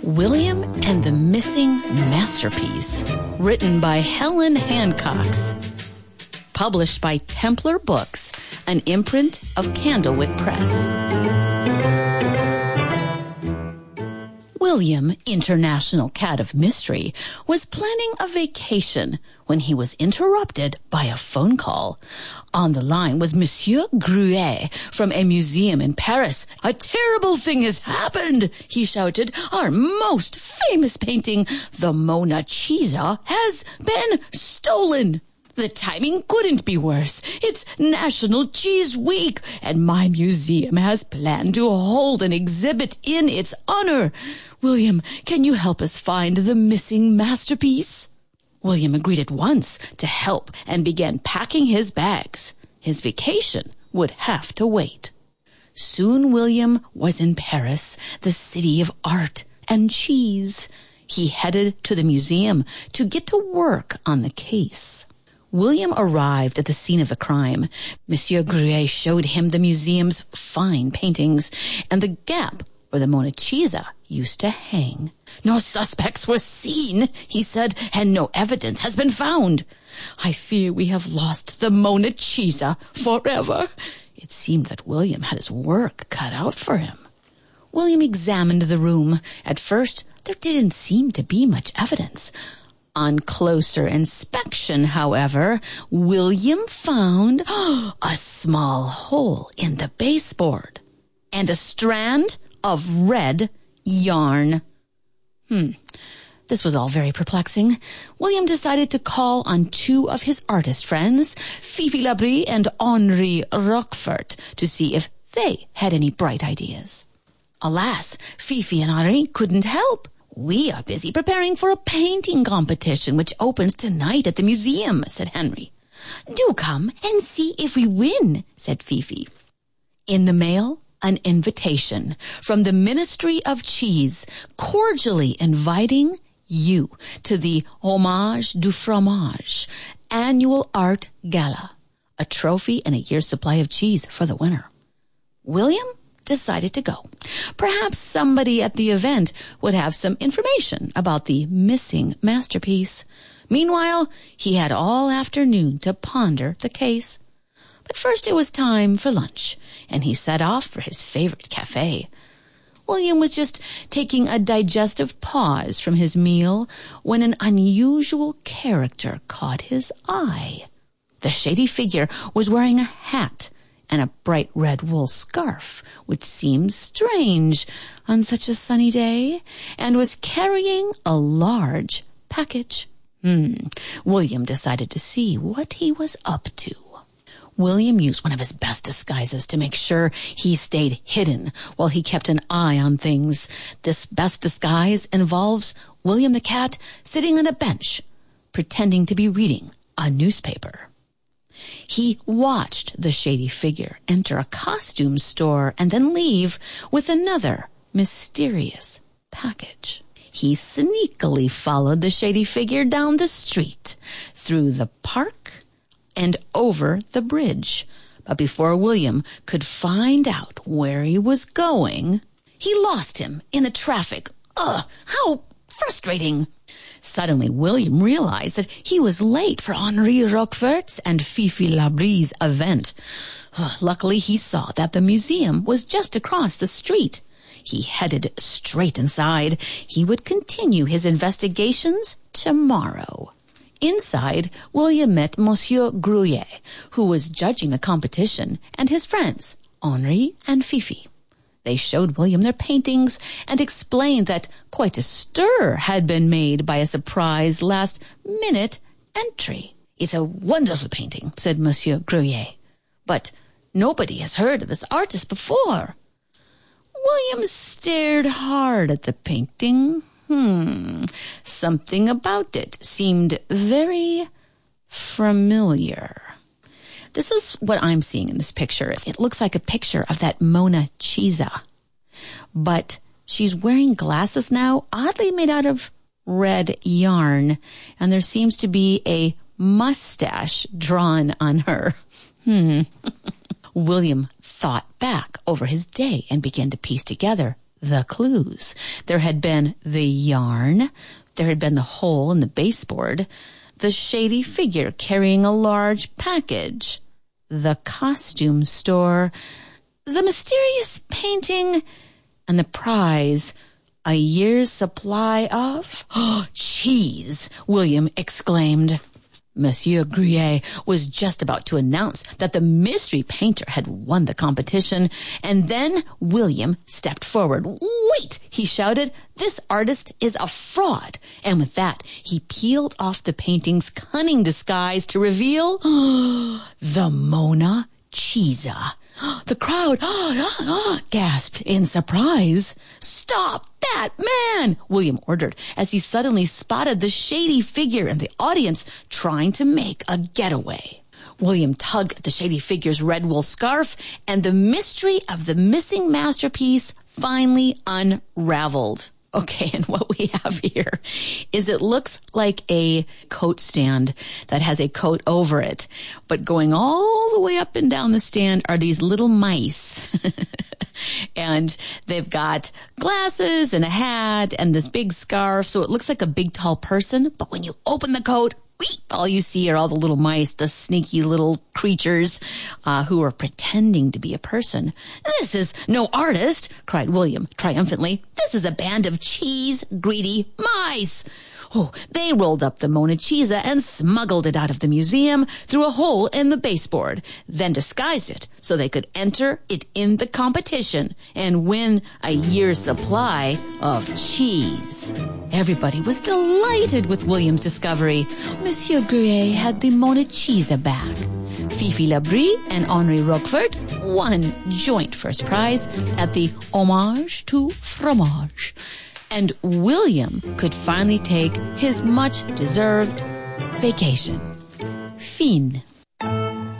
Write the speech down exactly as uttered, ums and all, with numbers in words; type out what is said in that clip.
William and the Missing Masterpiece, written by Helen Hancox. Published by Templar Books, an imprint of Candlewick Press. William, International Cat of Mystery, was planning a vacation when he was interrupted by a phone call. On the line was Monsieur Gruet from a museum in Paris. "A terrible thing has happened," he shouted. "Our most famous painting, the Mona Lisa, has been stolen. The timing couldn't be worse. It's National Cheese Week, and my museum has planned to hold an exhibit in its honor. William, can you help us find the missing masterpiece?" William agreed at once to help and began packing his bags. His vacation would have to wait. Soon William was in Paris, the city of art and cheese. He headed to the museum to get to work on the case. William arrived at the scene of the crime. Monsieur Gruet showed him the museum's fine paintings and the gap where the Mona Lisa used to hang. "No suspects were seen," he said, "and no evidence has been found. I fear we have lost the Mona Lisa forever." It seemed that William had his work cut out for him. William examined the room. At first, there didn't seem to be much evidence. On closer inspection, however, William found a small hole in the baseboard and a strand of red yarn. Hmm. This was all very perplexing. William decided to call on two of his artist friends, Fifi Labrie and Henri Roquefort, to see if they had any bright ideas. Alas, Fifi and Henri couldn't help. "We are busy preparing for a painting competition which opens tonight at the museum," said Henry. "Do come and see if we win," said Fifi. In the mail, an invitation from the Ministry of Cheese, cordially inviting you to the Hommage du Fromage annual art gala, a trophy and a year's supply of cheese for the winner. William decided to go. Perhaps somebody at the event would have some information about the missing masterpiece. Meanwhile, he had all afternoon to ponder the case. But first it was time for lunch, and he set off for his favorite cafe. William was just taking a digestive pause from his meal when an unusual character caught his eye. The shady figure was wearing a hat and a bright red wool scarf, which seemed strange on such a sunny day, and was carrying a large package. Hmm. William decided to see what he was up to. William used one of his best disguises to make sure he stayed hidden while he kept an eye on things. This best disguise involves William the cat sitting on a bench, pretending to be reading a newspaper. He watched the shady figure enter a costume store and then leave with another mysterious package. He sneakily followed the shady figure down the street, through the park, and over the bridge. But before William could find out where he was going, he lost him in the traffic. Ugh, how frustrating! Suddenly, William realized that he was late for Henri Roquefort's and Fifi Labrie's event. Luckily, he saw that the museum was just across the street. He headed straight inside. He would continue his investigations tomorrow. Inside, William met Monsieur Gruet, who was judging the competition, and his friends, Henri and Fifi. They showed William their paintings and explained that quite a stir had been made by a surprise last-minute entry. "It's a wonderful painting," said Monsieur Gruet, "but nobody has heard of this artist before." William stared hard at the painting. Hmm, something about it seemed very familiar. This is what I'm seeing in this picture. It looks like a picture of that Mona Lisa. But she's wearing glasses now, oddly made out of red yarn. And there seems to be a mustache drawn on her. Hmm. William thought back over his day and began to piece together the clues. There had been the yarn. There had been the hole in the baseboard. The shady figure carrying a large package. The costume store. The mysterious painting. And the prize, a year's supply of oh, cheese, William exclaimed. Monsieur Gruyère was just about to announce that the mystery painter had won the competition, and then William stepped forward. "Wait!" he shouted. "This artist is a fraud." And with that, he peeled off the painting's cunning disguise to reveal the Mona Chisa. The crowd gasped in surprise. "Stop that man!" William ordered as he suddenly spotted the shady figure in the audience trying to make a getaway. William tugged at the shady figure's red wool scarf, and the mystery of the missing masterpiece finally unraveled. Okay, and what we have here is it looks like a coat stand that has a coat over it. But going all the way up and down the stand are these little mice. And they've got glasses and a hat and this big scarf. So it looks like a big, tall person. But when you open the coat, all you see are all the little mice, the sneaky little creatures uh, who are pretending to be a person. "This is no artist," cried William triumphantly. "This is a band of cheese-greedy mice." Oh, they rolled up the Mona Chisa and smuggled it out of the museum through a hole in the baseboard, then disguised it so they could enter it in the competition and win a year's supply of cheese. Everybody was delighted with William's discovery. Monsieur Gruyère had the Mona Chisa back. Fifi Labrie and Henri Roquefort won joint first prize at the Hommage to Fromage. And William could finally take his much-deserved vacation. Fin.